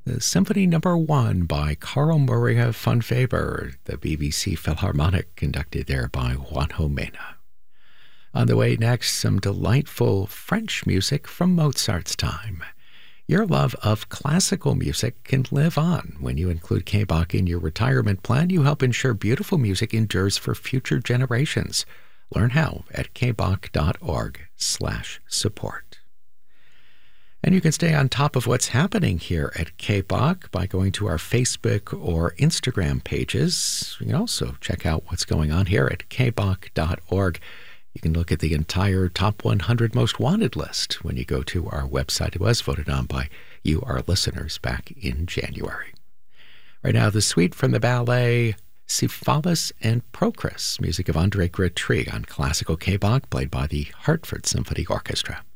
Symphony Number 1 by Carl Maria von Weber, the BBC Philharmonic, conducted there by Juanjo Mena. On the way next, some delightful French music from Mozart's time. Your love of classical music can live on. When you include K-Bach in your retirement plan, you help ensure beautiful music endures for future generations. Learn how at kbach.org/support. And you can stay on top of what's happening here at K-Bach by going to our Facebook or Instagram pages. You can also check out what's going on here at kbach.org. You can look at the entire Top 100 Most Wanted list when you go to our website. It was voted on by you, our listeners, back in January. Right now, the suite from the ballet Cephalus and Procris, music of André Gretry on classical K-Bach, played by the Hartford Symphony Orchestra.